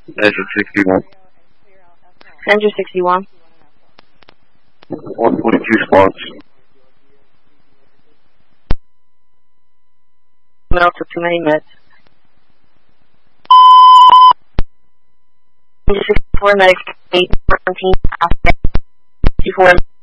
Engine 61. Engine 61. 142 spots. Middle to too many minutes. Engine 64, medic 814, 64.